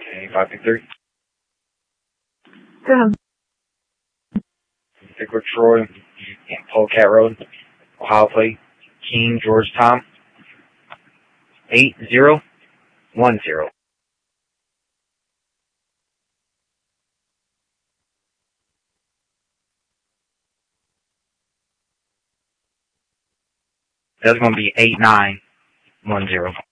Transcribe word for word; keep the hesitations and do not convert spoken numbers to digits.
Okay, five pick three. Go ahead. Vicar Troy and Polecat Road, Ohio plate, King George Tom, eight zero one zero. That's going to be eight nine one zero.